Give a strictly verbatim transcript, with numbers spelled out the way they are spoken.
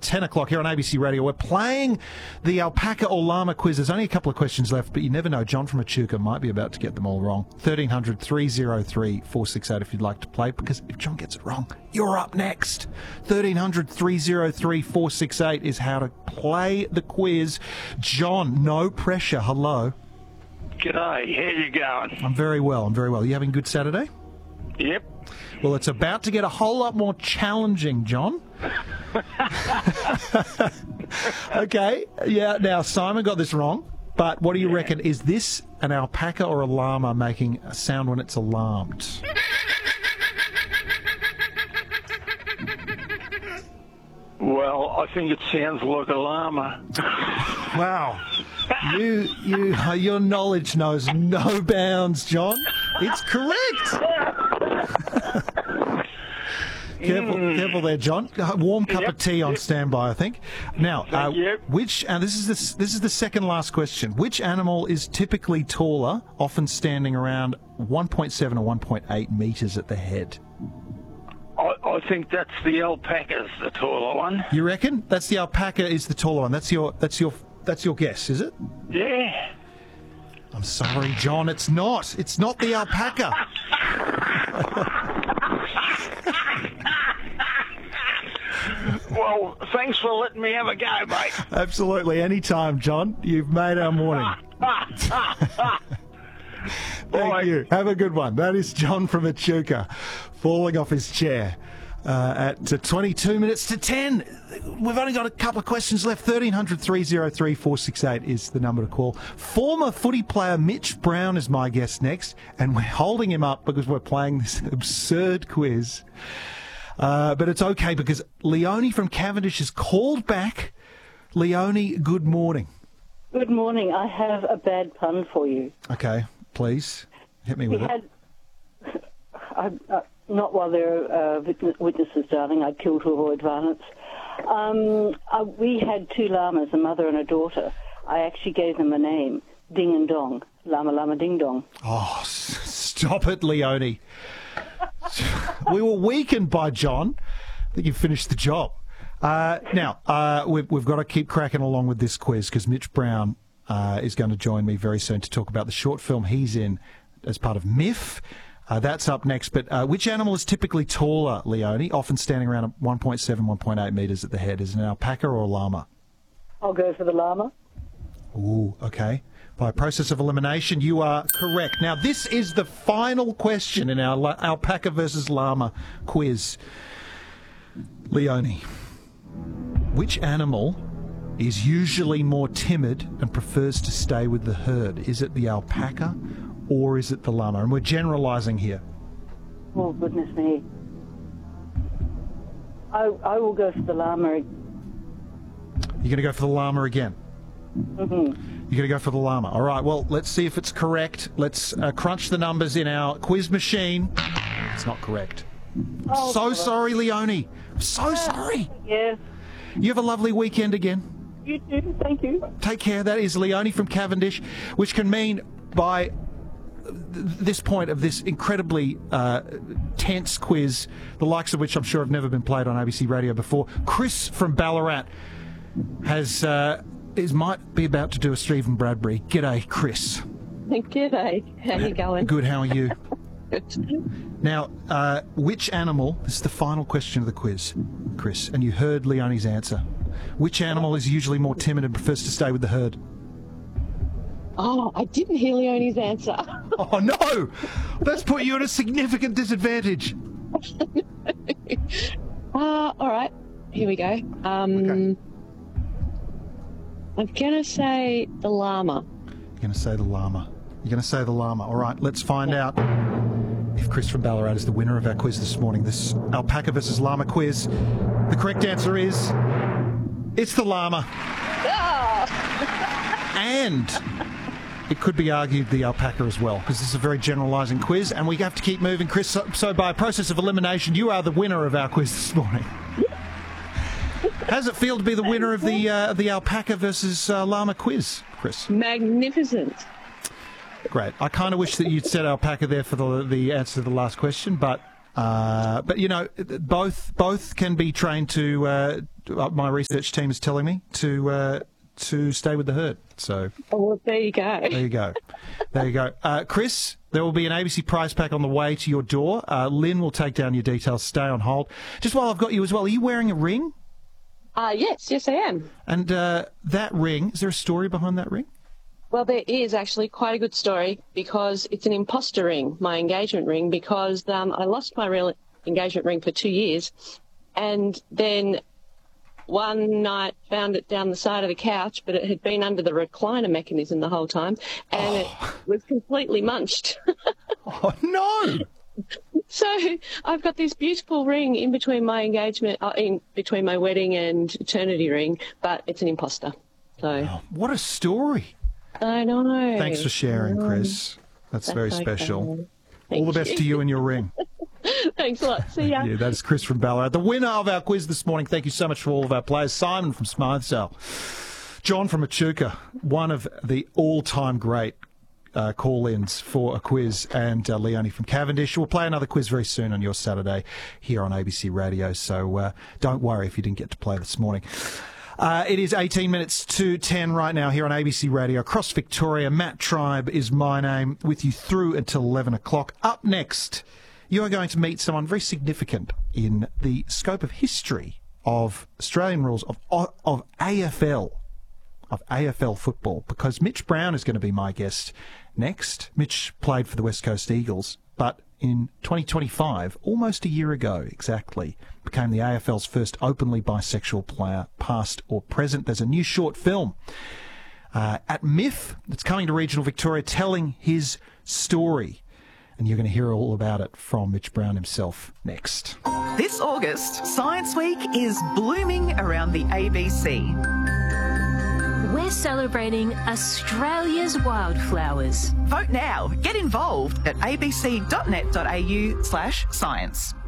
ten o'clock here on A B C Radio. We're playing the alpaca or llama quiz. There's only a couple of questions left, but you never know. John from Echuca might be about to get them all wrong. thirteen hundred, three oh three, four six eight if you'd like to play, because if John gets it wrong, you're up next. thirteen hundred, three oh three, four six eight is how to play the quiz. John, no pressure. Hello. G'day, how you going? I'm very well. I'm very well. You having a good Saturday? Yep. Well, it's about to get a whole lot more challenging, John. Okay, yeah, now Simon got this wrong, but what do you Yeah. reckon? Is this an alpaca or a llama making a sound when it's alarmed? Well, I think it sounds like a llama. Wow. You, you, your knowledge knows no bounds, John. It's correct. Careful, Mm. careful there, John. A warm cup Yep, of tea on yep. standby, I think. Now, uh, Thank you. which? And this is the this is the second last question. Which animal is typically taller, often standing around one point seven or one point eight metres at the head? I, I think that's the alpaca's the taller one. You reckon? That's the alpaca is the taller one. That's your that's your that's your guess, is it? Yeah. I'm sorry, John. It's not. It's not the alpaca. Well, thanks for letting me have a go, mate. Absolutely. Anytime, John. You've made our morning. Thank Bye. you. Have a good one. That is John from Echuca falling off his chair uh, at uh, twenty-two minutes to ten. We've only got a couple of questions left. thirteen hundred, three oh three, four six eight is the number to call. Former footy player Mitch Brown is my guest next, and we're holding him up because we're playing this absurd quiz. Uh, but it's okay because Leonie from Cavendish has called back. Leonie, good morning. Good morning. I have a bad pun for you. Okay, please hit me We with it. had, I, uh, not while there are uh, witness, witnesses, darling. I'd kill to avoid violence. Um, uh, we had two llamas, a mother and a daughter. I actually gave them a name, Ding and Dong. Llama, llama, ding dong. Oh, s- stop it, Leonie. We were weakened by John. I think you finished the job. Uh, now, uh, we've, we've got to keep cracking along with this quiz because Mitch Brown uh, is going to join me very soon to talk about the short film he's in as part of M I F. Uh, that's up next. But uh, which animal is typically taller, Leonie, often standing around one point seven, one point eight metres at the head? Is it an alpaca or a llama? I'll go for the llama. Ooh, okay. By process of elimination, you are correct. Now, this is the final question in our la- alpaca versus llama quiz. Leonie, which animal is usually more timid and prefers to stay with the herd? Is it the alpaca or is it the llama? And we're generalising here. Oh, goodness me. I, I will go for the llama. You're going to go for the llama again? Mm-hmm. You're going to go for the llama. All right, well, let's see if it's correct. Let's uh, crunch the numbers in our quiz machine. It's not correct. I'm Oh, so God. sorry, Leonie. I'm so sorry. Yes. You have a lovely weekend again. You too. Thank you. Take care. That is Leonie from Cavendish, which can mean by th- this point of this incredibly uh, tense quiz, the likes of which I'm sure have never been played on A B C Radio before, Chris from Ballarat has uh, is might be about to do a Stephen Bradbury. G'day, Chris. G'day. How you going? Good. How are you? Good. Now, uh, which animal, this is the final question of the quiz, Chris, and you heard Leonie's answer. Which animal is usually more timid and prefers to stay with the herd? Oh, I didn't hear Leonie's answer. Oh, no! That's put you at a significant disadvantage. uh, all right. Here we go. Um, Okay. I'm going to say the llama. You're going to say the llama. You're going to say the llama. All right, let's find out if Chris from Ballarat is the winner of our quiz this morning, this alpaca versus llama quiz. The correct answer is it's the llama. And it could be argued the alpaca as well, because this is a very generalising quiz, and we have to keep moving, Chris. So, so by process of elimination, you are the winner of our quiz this morning. How does it feel to be the winner of the uh, the alpaca versus uh, llama quiz, Chris? Magnificent. Great. I kind of wish that you'd said alpaca there for the the answer to the last question, but Uh, but, you know, both both can be trained to, uh, my research team is telling me, to uh, to stay with the herd. So Oh, well, there you go. there you go. There you go. Uh, Chris, there will be an A B C prize pack on the way to your door. Uh, Lynn will take down your details. Stay on hold. Just while I've got you as well, are you wearing a ring? Uh, yes, yes, I am. And uh, that ring, is there a story behind that ring? Well, there is actually quite a good story because it's an imposter ring, my engagement ring, because um, I lost my real engagement ring for two years and then one night found it down the side of the couch, but it had been under the recliner mechanism the whole time and Oh. it was completely munched. Oh, no! So I've got this beautiful ring in between my engagement, uh, in between my wedding and eternity ring, but it's an imposter. So What a story. I know. Thanks for sharing, Chris. That's, That's very okay. special. Thank All the best you. to you and your ring. Thanks a lot. See ya. Yeah, that is Chris from Ballarat. The winner of our quiz this morning. Thank you so much for all of our players. Simon from Smythesdale. John from Echuca, one of the all-time great uh, call-ins for a quiz, and uh, Leonie from Cavendish. We'll play another quiz very soon on your Saturday here on A B C Radio, so uh, don't worry if you didn't get to play this morning. Uh, it is eighteen minutes to ten right now here on A B C Radio. Across Victoria, Matt Tribe is my name, with you through until eleven o'clock. Up next, you are going to meet someone very significant in the scope of history of Australian rules of, of A F L, of A F L football, because Mitch Brown is going to be my guest next. Mitch played for the West Coast Eagles, but in twenty twenty-five, almost a year ago exactly, became the A F L's first openly bisexual player, past or present. There's a new short film uh, at M I F that's coming to regional Victoria, telling his story. And you're going to hear all about it from Mitch Brown himself next. This August, Science Week is blooming around the A B C. We're celebrating Australia's wildflowers. Vote now. Get involved at abc.net.au slash science.